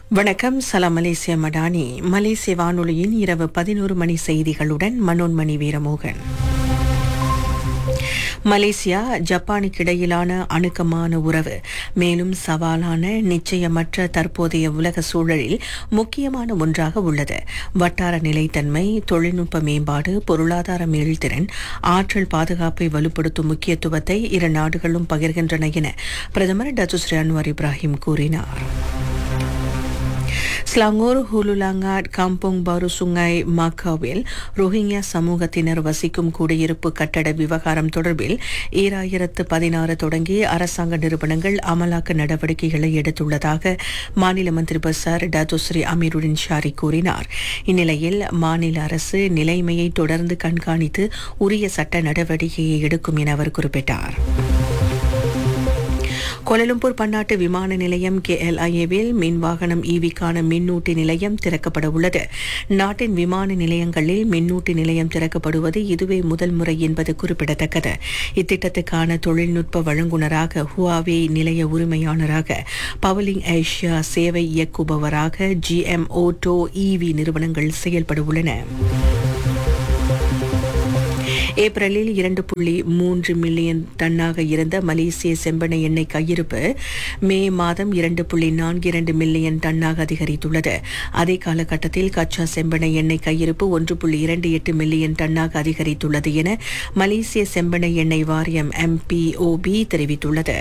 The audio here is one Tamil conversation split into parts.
வணக்கம். சலாம் மலேசியா மடானி. மலேசிய வானொலியின் இரவு 11 மணி செய்திகளுடன் மனோன்மணி வீரமோகன். மலேசியா ஜப்பானுக்கு இடையிலான அணுக்கமான உறவு மேலும் சவாலான நிச்சயமற்ற தற்போதைய உலக சூழலில் முக்கியமான ஒன்றாக உள்ளது. வட்டார நிலைத்தன்மை, தொழில்நுட்ப மேம்பாடு, பொருளாதார மீள்திறன், ஆற்றல் பாதுகாப்பை வலுப்படுத்தும் முக்கியத்துவத்தை இரு நாடுகளும் பகிர்கின்றன என பிரதமர் டத்துஸ்ரீ அன்வார் இப்ராஹிம் கூறினார். ஸ்லாங்கூர் ஹுலுலாங்காட் காம்பங் பாரு சுங்காய் மாக்காவில் ரோஹிங்யா சமூகத்தினர் வசிக்கும் குடியிருப்பு கட்டட விவகாரம் தொடர்பில் 2016 தொடங்கி அரசாங்க நிறுவனங்கள் அமலாக்க நடவடிக்கைகளை எடுத்துள்ளதாக மாநில மந்திரி பசார் டத்துஸ்ரீ அமீருடின் ஷாரி கூறினார். இந்நிலையில் மாநில அரசு நிலைமையை தொடர்ந்து கண்காணித்து உரிய சட்ட நடவடிக்கையை எடுக்கும் என அவர் குறிப்பிட்டார். கோலாலம்பூர் பன்னாட்டு விமான நிலையம் KLIA-வில் மின் வாகனம் ஈவிக்கான மின்னூட்டி நிலையம் திறக்கப்பட உள்ளது. நாட்டின் விமான நிலையங்களில் மின்னூட்டி நிலையம் திறக்கப்படுவது இதுவே முதல் முறை என்பது குறிப்பிடத்தக்கது. இத்திட்டத்துக்கான தொழில்நுட்ப வழங்குநராக ஹுவாவே, நிலைய உரிமையாளராக பவலிங் ஏஷியா, சேவை இயக்குபவராக GM ஓட்டோ EV நிறுவனங்கள் செயல்பட உள்ளன. ஏப்ரலில் 2.3 மில்லியன் டன்னாக இருந்த மலேசிய செம்பனை எண்ணெய் கையிருப்பு மே மாதம் 2.42 மில்லியன் டன்னாக அதிகரித்துள்ளது. அதே காலகட்டத்தில் கச்சா செம்பனை எண்ணெய் கையிருப்பு 1.28 மில்லியன் டன்னாக அதிகரித்துள்ளது என மலேசிய செம்பனை எண்ணெய் வாரியம் MPOB தெரிவித்துள்ளது.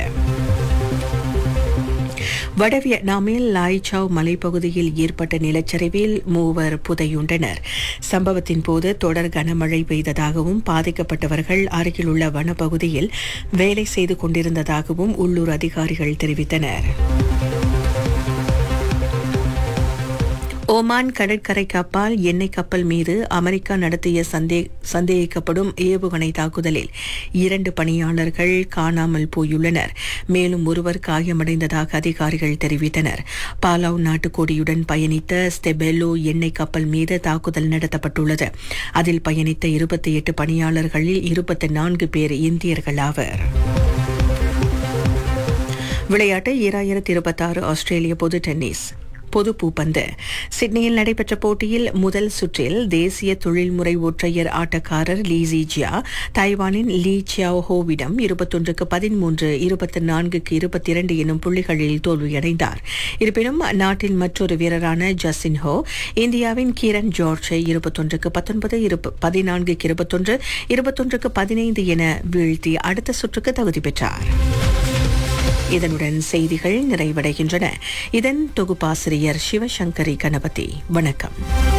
வட வியட்நாமில் லாய் சாவ் மலைப்பகுதியில் ஏற்பட்ட நிலச்சரிவில் 3 புதையுண்டனர். சம்பவத்தின் போது தொடர் கனமழை பெய்ததாகவும் பாதிக்கப்பட்டவர்கள் அருகிலுள்ள வனப்பகுதியில் வேலை செய்து கொண்டிருந்ததாகவும் உள்ளூர் அதிகாரிகள் தெரிவித்தனர். ஓமான் கடற்கரை கப்பால் எண்ணெய் கப்பல் மீது அமெரிக்கா நடத்திய சந்தேகிக்கப்படும் ஏவுகணை தாக்குதலில் 2 பணியாளர்கள் காணாமல் போயுள்ளனர். மேலும் ஒருவர் காயமடைந்ததாக அதிகாரிகள் தெரிவித்தனர். பாலாவ் நாட்டுக்கோடியுடன் பயணித்த ஸ்டெபெலோ எண்ணெய் கப்பல் மீது தாக்குதல் நடத்தப்பட்டுள்ளது. அதில் பயணித்த 28 பணியாளர்களில் 24 பேர் இந்தியர்கள் ஆவர். விளையாட்டு 2026 ஆஸ்திரேலிய பொது பூப்பந்து. சிட்னியில் நடைபெற்ற போட்டியில் முதல் சுற்றில் தேசிய தொழில்முறை ஒற்றையர் ஆட்டக்காரர் லீ ஜியா தைவானின் லீ சியாவ் ஹோவிடம் 21-13, 24-22 எனும் புள்ளிகளில் தோல்வியடைந்தார். இருப்பினும் நாட்டின் மற்றொரு வீரரான ஜஸ்டின் ஹோ இந்தியாவின் கிரண் ஜார்ஜை 21-19, 14-21, 21-15 என வீழ்த்தி அடுத்த சுற்றுக்கு தகுதி பெற்றார். இதனுடன் செய்திகள் நிறைவடைகின்றன. இதன் தொகுப்பாசிரியர் சிவசங்கரி கணபதி. வணக்கம்.